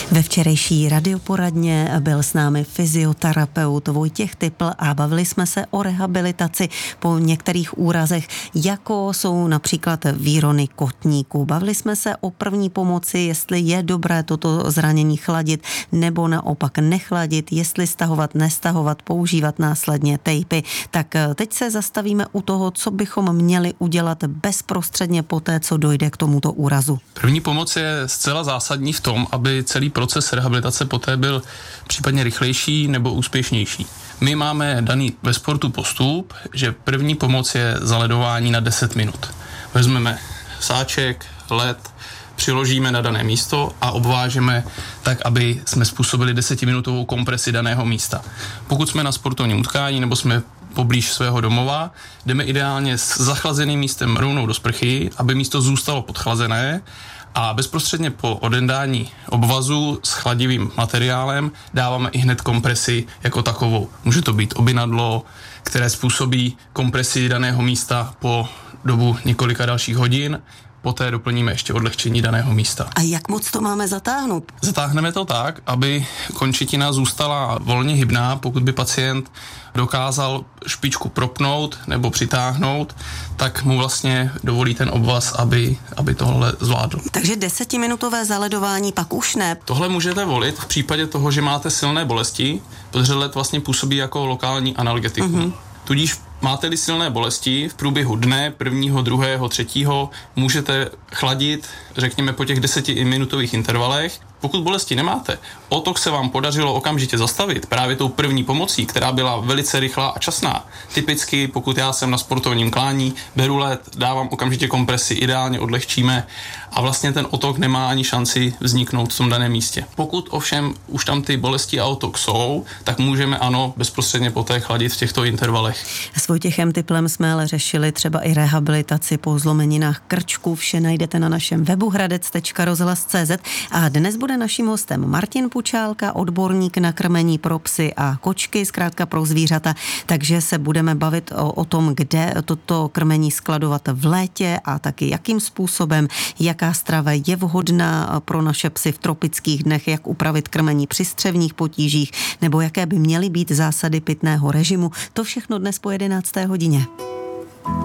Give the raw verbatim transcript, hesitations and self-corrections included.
Ve včerejší radioporadně byl s námi fyzioterapeut Vojtěch Typl a bavili jsme se o rehabilitaci po některých úrazech, jako jsou například výrony kotníků. Bavili jsme se o první pomoci, jestli je dobré toto zranění chladit nebo naopak nechladit, jestli stahovat, nestahovat, používat následně tejpy. Tak teď se zastavíme u toho, co bychom měli udělat bezprostředně poté, co dojde k tomuto úrazu. První pomoc je zcela zásadní v tom, aby celý proces rehabilitace poté byl případně rychlejší nebo úspěšnější. My máme daný ve sportu postup, že první pomoc je zaledování na deset minut. Vezmeme sáček, led, přiložíme na dané místo a obvážeme tak, aby jsme způsobili desetiminutovou kompresi daného místa. Pokud jsme na sportovním utkání nebo jsme poblíž svého domova, jdeme ideálně s zachlazeným místem rovnou do sprchy, aby místo zůstalo podchlazené, a bezprostředně po odendání obvazu s chladivým materiálem dáváme i hned kompresi jako takovou. Může to být obinadlo, které způsobí kompresi daného místa po dobu několika dalších hodin. Poté doplníme ještě odlehčení daného místa. A jak moc to máme zatáhnout? Zatáhneme to tak, aby končetina zůstala volně hybná. Pokud by pacient dokázal špičku propnout nebo přitáhnout, tak mu vlastně dovolí ten obvaz, aby, aby tohle zvládl. Takže desetiminutové zaledování pak už ne. Tohle můžete volit v případě toho, že máte silné bolesti, protože led vlastně působí jako lokální analgetikum. Mm-hmm. Tudíž máte-li silné bolesti v průběhu dne, prvního, druhého, třetího, můžete chladit, řekněme, po těch desetiminutových intervalech. Pokud bolesti nemáte, otok se vám podařilo okamžitě zastavit právě tou první pomocí, která byla velice rychlá a časná. Typicky, pokud já jsem na sportovním klání, beru led, dávám okamžitě kompresi, ideálně odlehčíme a vlastně ten otok nemá ani šanci vzniknout v tom daném místě. Pokud ovšem už tam ty bolesti a otok jsou, tak můžeme ano bezprostředně poté chladit v těchto intervalech. S Vojtěchem Typlem jsme ale řešili třeba i rehabilitaci po zlomeninách krčku. Vše najdete na našem webu hradec tečka rozhlas tečka cé zet a dnes bude naším hostem Martin Pučálka, odborník na krmení pro psy a kočky, zkrátka pro zvířata, takže se budeme bavit o, o tom, kde toto krmení skladovat v létě a taky jakým způsobem, jaká strava je vhodná pro naše psy v tropických dnech, jak upravit krmení při střevních potížích, nebo jaké by měly být zásady pitného režimu. To všechno dnes po jedenácté hodině.